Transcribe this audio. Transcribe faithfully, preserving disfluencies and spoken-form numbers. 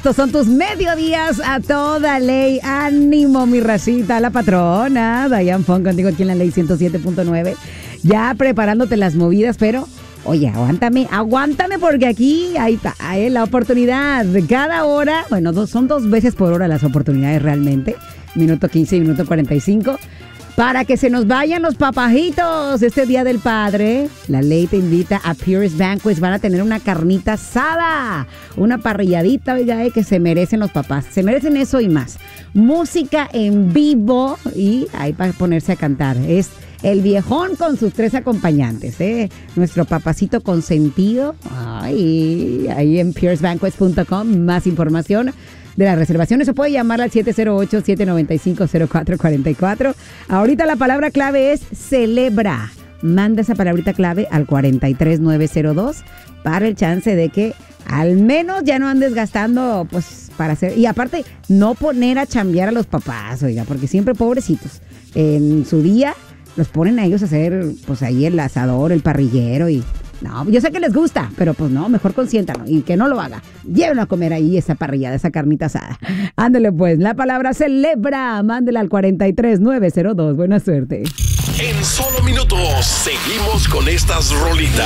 Estos son tus mediodías a toda ley. Ánimo, mi racita, la patrona. Diane Fong contigo aquí en la ley ciento siete punto nueve. Ya preparándote las movidas, pero oye, aguántame, aguántame porque aquí hay, hay la oportunidad de cada hora. Bueno, dos, son dos veces por hora las oportunidades realmente. Minuto quince y minuto cuarenta y cinco. Para que se nos vayan los papajitos este Día del Padre, la ley te invita a Purist Banquets. Van a tener una carnita asada, una parrilladita, oiga, eh, que se merecen los papás. Se merecen eso y más. Música en vivo y ahí para ponerse a cantar. Es el viejón con sus tres acompañantes, ¿eh? Nuestro papacito consentido. Ay, ahí en purist banquets punto com, más información de las reservaciones. Se puede llamar al siete cero ocho, siete nueve cinco, cero cuatro cuatro cuatro. Ahorita la palabra clave es celebra. Manda esa palabrita clave al cuarenta y tres nueve cero dos para el chance de que al menos ya no andes gastando, pues, para hacer... Y aparte, no poner a chambear a los papás, oiga, porque siempre pobrecitos. En su día los ponen a ellos a hacer, pues, ahí el asador, el parrillero y... No, yo sé que les gusta, pero pues no, mejor consiéntalo y que no lo haga. Llévenlo a comer ahí esa parrillada, esa carnita asada. Ándale pues, la palabra celebra, mándela al cuarenta y tres nueve cero dos. Buena suerte. En solo minutos, seguimos con estas rolitas.